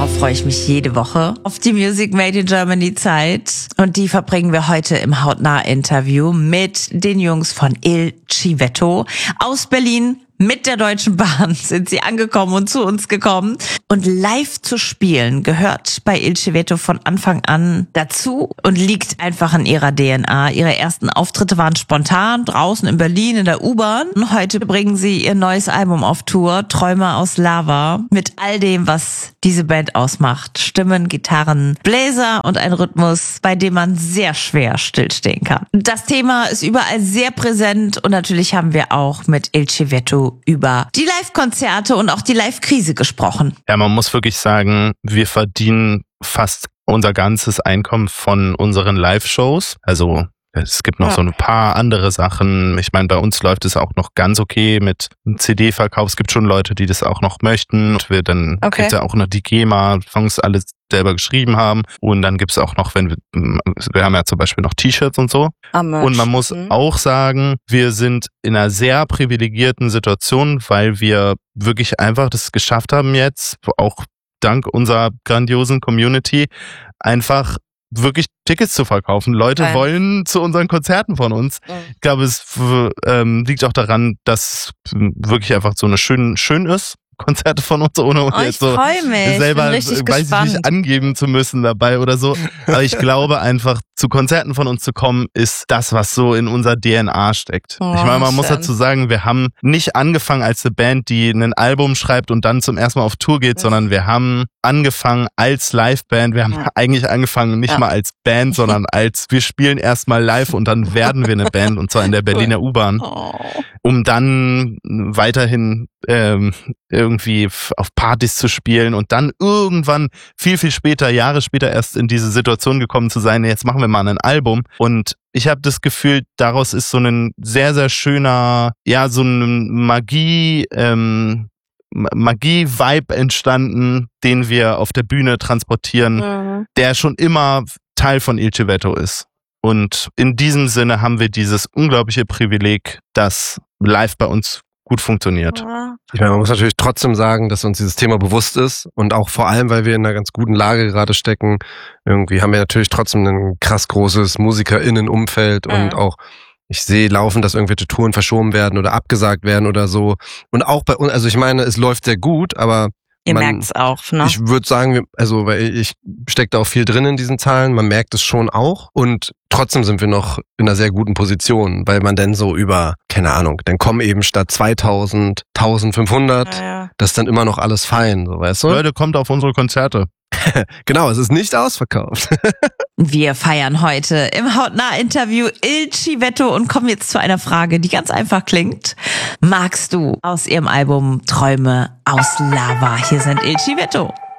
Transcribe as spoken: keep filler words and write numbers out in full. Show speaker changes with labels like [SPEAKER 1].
[SPEAKER 1] Darauf freue ich mich jede Woche. Auf die Music Made in Germany Zeit. Und die verbringen wir heute im Hautnah-Interview mit den Jungs von Il Civetto aus Berlin. Mit der Deutschen Bahn sind sie angekommen und zu uns gekommen. Und live zu spielen gehört bei Il Civetto von Anfang an dazu und liegt einfach in ihrer D N A. Ihre ersten Auftritte waren spontan, draußen in Berlin in der U-Bahn. Und heute bringen sie ihr neues Album auf Tour, Träume aus Lava, mit all dem, was diese Band ausmacht. Stimmen, Gitarren, Bläser und ein Rhythmus, bei dem man sehr schwer stillstehen kann. Das Thema ist überall sehr präsent und natürlich haben wir auch mit Il Civetto über die Live-Konzerte und auch die Live-Krise gesprochen.
[SPEAKER 2] Ja, man muss wirklich sagen, wir verdienen fast unser ganzes Einkommen von unseren Live-Shows. Also es gibt noch ja. so ein paar andere Sachen. Ich meine, bei uns läuft es auch noch ganz okay mit C D-Verkauf. Es gibt schon Leute, die das auch noch möchten. Und wir dann okay. gibt es ja auch noch die GEMA, Songs alles selber geschrieben haben. Und dann gibt es auch noch, wenn wir, wir haben ja zum Beispiel noch T-Shirts und so.
[SPEAKER 3] Merch.
[SPEAKER 2] Und man muss mhm. auch sagen, wir sind in einer sehr privilegierten Situation, weil wir wirklich einfach das geschafft haben jetzt, auch dank unserer grandiosen Community, einfach wirklich Tickets zu verkaufen. Leute Nein. wollen zu unseren Konzerten von uns. Mhm. Ich glaube, es ähm, liegt auch daran, dass wirklich einfach so eine schön, schön ist. Konzerte von uns, ohne uns
[SPEAKER 1] oh,
[SPEAKER 2] jetzt so
[SPEAKER 1] mich.
[SPEAKER 2] selber, weiß gespannt. ich nicht, angeben zu müssen dabei oder so. Aber ich glaube einfach, zu Konzerten von uns zu kommen, ist das, was so in unserer D N A steckt. Oh, ich meine, man schön. muss dazu sagen, wir haben nicht angefangen als eine Band, die ein Album schreibt und dann zum ersten Mal auf Tour geht, ja. sondern wir haben angefangen als Liveband. Wir haben ja. eigentlich angefangen nicht ja. mal als Band, sondern als wir spielen erstmal live und dann werden wir eine Band, und zwar in der Berliner cool. U-Bahn, oh. um dann weiterhin ähm, irgendwie auf Partys zu spielen und dann irgendwann viel, viel später, Jahre später erst in diese Situation gekommen zu sein, jetzt machen wir mal ein Album. Und ich habe das Gefühl, daraus ist so ein sehr, sehr schöner, ja, so ein Magie, ähm, Magie-Vibe entstanden, den wir auf der Bühne transportieren, mhm. der schon immer Teil von Il Civetto ist. Und in diesem Sinne haben wir dieses unglaubliche Privileg, dass live bei uns gut funktioniert.
[SPEAKER 4] Ich meine, man muss natürlich trotzdem sagen, dass uns dieses Thema bewusst ist und auch vor allem, weil wir in einer ganz guten Lage gerade stecken, irgendwie haben wir natürlich trotzdem ein krass großes MusikerInnen-Umfeld mhm. und auch ich sehe laufen, dass irgendwelche Touren verschoben werden oder abgesagt werden oder so. Und auch bei uns, also ich meine, es läuft sehr gut, aber
[SPEAKER 1] Ihr merkt es auch, ne?
[SPEAKER 4] Ich würde sagen, also weil ich stecke da auch viel drin in diesen Zahlen, man merkt es schon auch und trotzdem sind wir noch in einer sehr guten Position, weil man dann so über, keine Ahnung, dann kommen eben statt zweitausend, eintausendfünfhundert, ja, ja. das ist dann immer noch alles fein, so weißt du?
[SPEAKER 2] Leute, kommt auf unsere Konzerte.
[SPEAKER 4] Genau, es ist nicht ausverkauft.
[SPEAKER 1] Wir feiern heute im Hautnah-Interview Il Civetto und kommen jetzt zu einer Frage, die ganz einfach klingt. Magst du aus ihrem Album Träume aus Lava? Hier sind Il Civetto.